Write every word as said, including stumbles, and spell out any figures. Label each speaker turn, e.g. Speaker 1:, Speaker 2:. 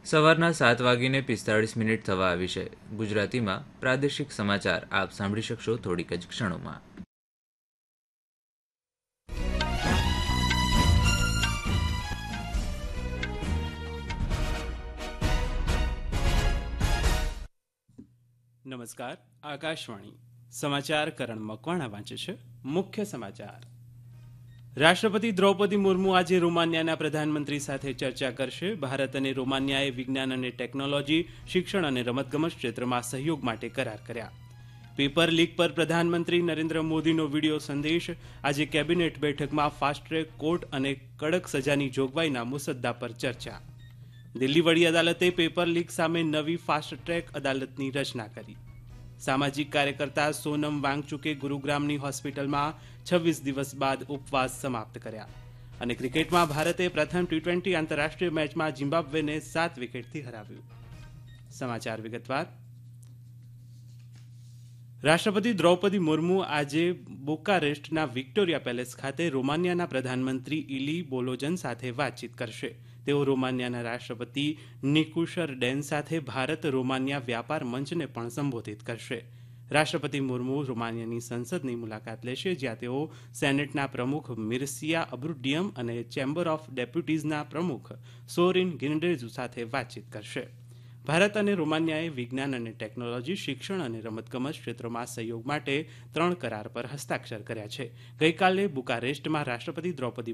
Speaker 1: સવારના સાત વાગીને પિસ્તાળીસ મિનિટ થવા આવી છે. ગુજરાતીમાં પ્રાદેશિક સમાચાર આપ સાંભળી શકશો થોડીક જ ક્ષણોમાં.
Speaker 2: નમસ્કાર, આકાશવાણી સમાચાર કરણ મકવાણા વાંચે છે. મુખ્ય સમાચાર. રાષ્ટ્રપતિ દ્રૌપદી મુર્મુ આજે રોમાનિયાના પ્રધાનમંત્રી સાથે ચર્ચા કરશે. ભારત અને રોમાનિયાએ વિજ્ઞાન અને ટેકનોલોજી, શિક્ષણ અને રમતગમત ક્ષેત્રમાં સહયોગ માટે કરાર કર્યા. પેપર લીક પર પ્રધાનમંત્રી નરેન્દ્ર મોદીનો વિડીયો સંદેશ. આજે કેબિનેટ બેઠકમાં ફાસ્ટ ટ્રેક કોર્ટ અને કડક સજાની જોગવાઈના મુસદ્દા પર ચર્ચા. દિલ્હી વડી અદાલતે પેપર લીક સામે નવી ફાસ્ટ ટ્રેક અદાલતની રચના કરી. સામાજિક કાર્યકર્તા સોનમ વાંગચુકે ગુરુગ્રામની હોસ્પિટલમાં છવ્વીસ દિવસ બાદ ઉપવાસ સમાપ્ત કર્યા. અને ક્રિકેટમાં ભારતે પ્રથમ ટી ટ્વેન્ટી આંતરરાષ્ટ્રીય મેચમાં ઝિમ્બાબ્વેને સાત વિકેટથી હરાવ્યું. સમાચાર વિગતવાર. રાષ્ટ્રપતિ દ્રૌપદી મુર્મુ આજે બુકારેસ્ટના વિક્ટોરિયા પેલેસ ખાતે રોમાનિયાના પ્રધાનમંત્રી ઇલી બોલોજન સાથે વાતચીત કરશે. તેઓ રોમાનિયાના રાષ્ટ્રપતિ નિકુશર ડેન સાથે ભારત રોમાનિયા વ્યાપાર મંચને પણ સંબોધિત કરશે. રાષ્ટ્રપતિ મુર્મુ રોમાનિયાની સંસદની મુલાકાત લેશે, જ્યાં તેઓ સેનેટના પ્રમુખ મિર્સિયા અબ્રુડિયમ અને ચેમ્બર ઓફ ડેપ્યુટીઝના પ્રમુખ સોરિન ગિન્ડેઝુ સાથે વાતચીત કરશે. ભારત અને રોમાનિયાએ વિજ્ઞાન અને ટેકનોલોજી, શિક્ષણ અને રમતગમત ક્ષેત્રોમાં સહયોગ માટે ત્રણ કરાર પર હસ્તાક્ષર કર્યા છે. ગઈકાલે બુકારેસ્ટમાં રાષ્ટ્રપતિ દ્રૌપદી